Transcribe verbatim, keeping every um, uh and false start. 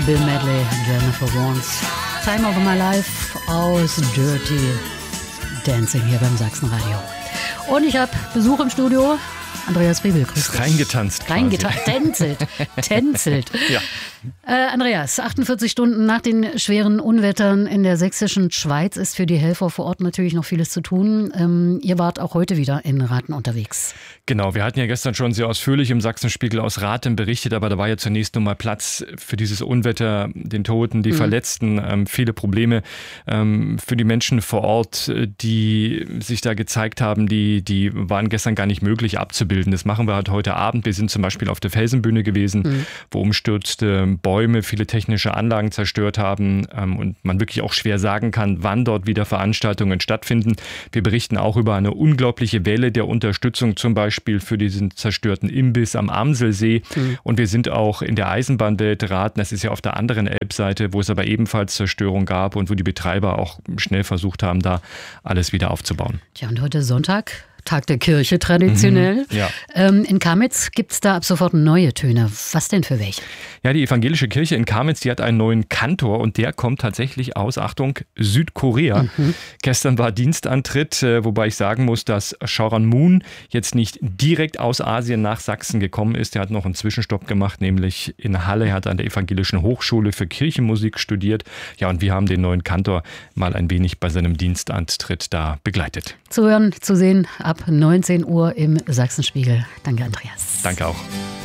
Bill Medley, Jennifer Warnes, Time of My Life aus Dirty Dancing hier beim Sachsenradio. Und ich habe Besuch im Studio. Andreas Friebel, grüß dich. Reingetanzt. Reingetanzt, tänzelt, tänzelt. Ja. Äh, Andreas, achtundvierzig Stunden nach den schweren Unwettern in der sächsischen Schweiz ist für die Helfer vor Ort natürlich noch vieles zu tun. Ähm, ihr wart auch heute wieder in Rathen unterwegs. Genau, wir hatten ja gestern schon sehr ausführlich im Sachsenspiegel aus Rathen berichtet, aber da war ja zunächst nur mal Platz für dieses Unwetter, den Toten, die mhm. Verletzten, ähm, viele Probleme ähm, für die Menschen vor Ort, die sich da gezeigt haben, die, die waren gestern gar nicht möglich abzubilden. Das machen wir halt heute Abend. Wir sind zum Beispiel auf der Felsenbühne gewesen, mhm. wo umstürzte Bäume viele technische Anlagen zerstört haben ähm, und man wirklich auch schwer sagen kann, wann dort wieder Veranstaltungen stattfinden. Wir berichten auch über eine unglaubliche Welle der Unterstützung, zum Beispiel für diesen zerstörten Imbiss am Amselsee. Mhm. Und wir sind auch in der Eisenbahnwelt Rathen, das ist ja auf der anderen Elbseite, wo es aber ebenfalls Zerstörung gab und wo die Betreiber auch schnell versucht haben, da alles wieder aufzubauen. Ja, und heute Sonntag, Tag der Kirche traditionell. Mhm, ja. ähm, in Kamitz gibt es da ab sofort neue Töne. Was denn für welche? Ja, die evangelische Kirche in Kamitz, die hat einen neuen Kantor und der kommt tatsächlich aus, Achtung, Südkorea. Mhm. Gestern war Dienstantritt, wobei ich sagen muss, dass Shaoran Moon jetzt nicht direkt aus Asien nach Sachsen gekommen ist. Er hat noch einen Zwischenstopp gemacht, nämlich in Halle. Er hat an der Evangelischen Hochschule für Kirchenmusik studiert. Ja, und wir haben den neuen Kantor mal ein wenig bei seinem Dienstantritt da begleitet. Zu hören, zu sehen ab neunzehn Uhr im Sachsenspiegel. Danke, Andreas. Danke auch.